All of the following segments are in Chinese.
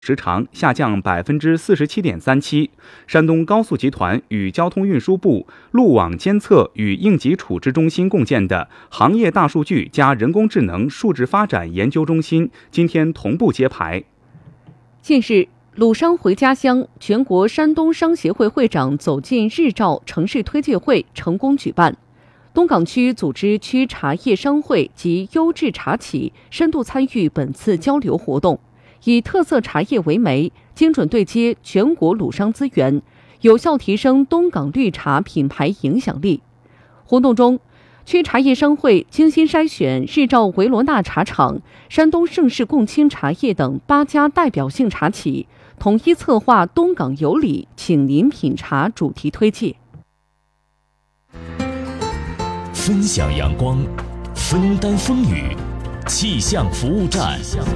时长下降47.37%。山东高速集团与交通运输部路网监测与应急处置中心共建的行业大数据加人工智能数字发展研究中心今天同步揭牌。 近日，鲁商回家乡全国山东商协会会长走进日照城市推介会成功举办。东港区组织区茶叶商会及优质茶企深度参与本次交流活动，以特色茶叶为媒，精准对接全国鲁商资源，有效提升东港绿茶品牌影响力。活动中，区茶叶商会精心筛选日照维罗纳茶厂、山东盛世共青茶叶等8家代表性茶企，统一策划东港有礼，请您品茶主题推介。 分享阳光，分担风雨，气象服务站。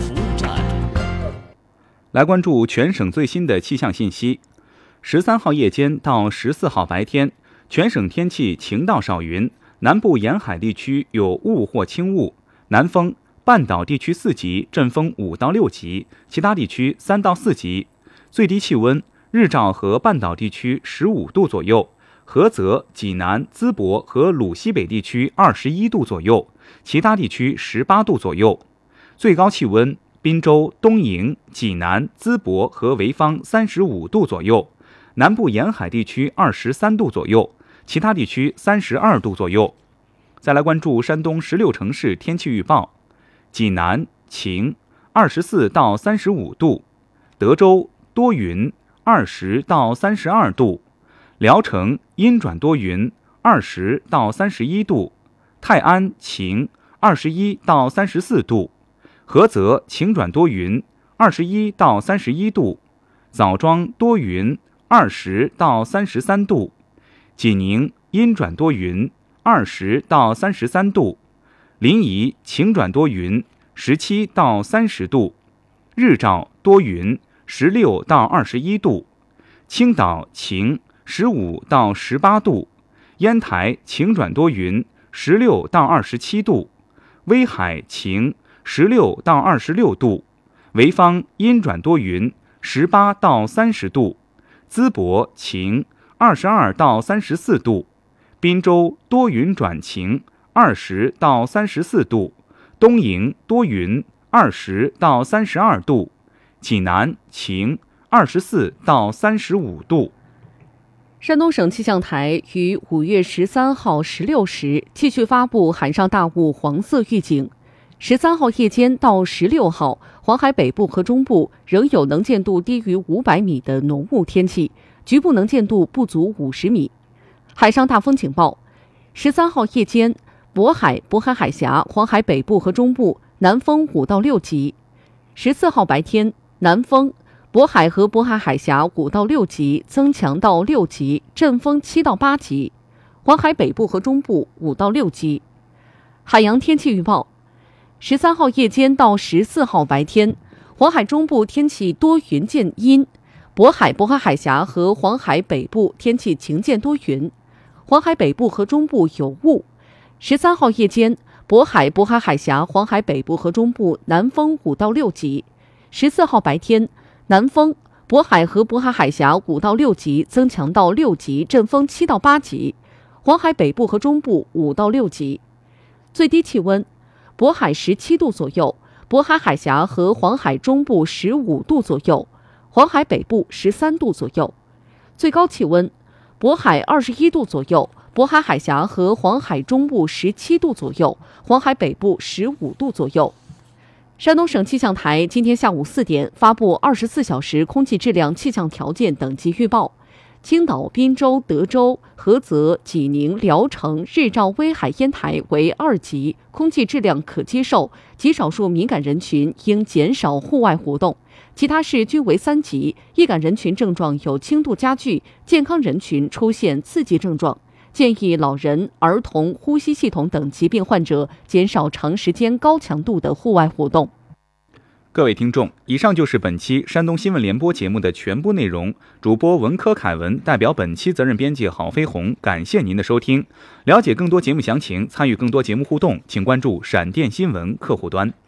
来关注全省最新的气象信息。13号夜间到14号白天，全省天气晴到少云，南部沿海地区有雾或轻雾，南风，半岛地区4级，阵风5到6级，其他地区3到4级。最低气温，日照和半岛地区15度左右，菏泽、济南、淄博和鲁西北地区21度左右，其他地区18度左右。最高气温，滨州、东营、济南、淄博和潍坊35度左右，南部沿海地区23度左右，其他地区32度左右。再来关注山东16城市天气预报：济南晴，24到35度；德州多云，20到32度；聊城阴转多云，20到31度；泰安晴，21到34度；菏泽晴转多云，21到31度；枣庄多云，20到33度；济宁阴转多云，20到33度；临沂晴转多云，17到30度；日照多云，16到21度；青岛晴，15到18度；烟台晴转多云，16到27度；威海晴，16到26度；潍坊阴转多云，18到30度；淄博晴，22到34度；滨州多云转晴，20到34度；东营多云，20到32度；济南晴，24到35度。 山东省气象台于5月13号16时继续发布海上大雾黄色预警。13号夜间到16号，黄海北部和中部仍有能见度低于500米的浓雾天气，局部能见度不足50米。海上大风警报：13号夜间，渤海、渤海海峡、黄海北部和中部南风5到6级；14号白天，南风，渤海和渤海海峡5到6级增强到6级，阵风7到8级；黄海北部和中部5到6级。海洋天气预报：13号夜间到14号白天，黄海中部天气多云见阴，渤海、渤海海峡和黄海北部天气晴见多云，黄海北部和中部有雾。13号夜间，渤海、渤海海峡、黄海北部和中部南风5到6级；14号白天，南风，渤海和渤海海峡5到6级增强到6级，阵风7到8级；黄海北部和中部5到6级。最低气温，渤海17度左右，渤海海峡和黄海中部15度左右，黄海北部13度左右。最高气温，渤海21度左右，渤海海峡和黄海中部17度左右，黄海北部15度左右。山东省气象台今天下午4点发布24小时空气质量气象条件等级预报：青岛、滨州、德州、菏泽、济宁、聊城、日照、威海、烟台为2级，空气质量可接受，极少数敏感人群应减少户外活动；其他市均为3级，易感人群症状有轻度加剧，健康人群出现次级症状。建议老人、儿童、呼吸系统等疾病患者减少长时间高强度的户外活动。 各位听众，以上就是本期山东新闻联播节目的全部内容。主播文科凯文代表本期责任编辑郝飞鸿，感谢您的收听。了解更多节目详情，参与更多节目互动，请关注闪电新闻客户端。